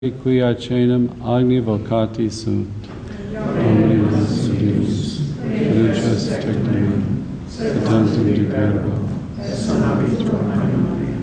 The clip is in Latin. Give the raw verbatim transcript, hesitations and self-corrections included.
qui acenam agni vocati sunt. Dominus Deus, cruces tectum, tantum de verbo, et sanabit tuam anima mea.